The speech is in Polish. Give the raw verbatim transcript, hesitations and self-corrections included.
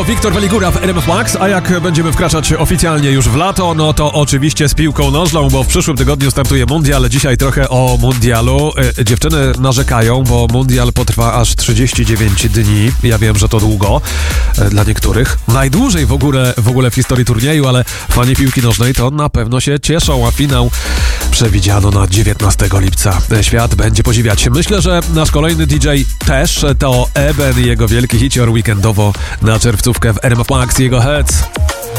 Wiktor Weligura w R M F Max, a jak będziemy wkraczać oficjalnie już w lato, no to oczywiście z piłką nożną, bo w przyszłym tygodniu startuje mundial. Dzisiaj trochę o mundialu. E, dziewczyny narzekają, bo mundial potrwa aż trzydzieści dziewięć dni. Ja wiem, że to długo e, dla niektórych. Najdłużej w ogóle, w ogóle w historii turnieju, ale fani piłki nożnej to na pewno się cieszą, a finał przewidziano na dziewiętnastego lipca. Świat będzie podziwiać. Myślę, że nasz kolejny D J też to Eben i jego wielki hicior weekendowo na czerwcówkę w R M F Max i jego Heads.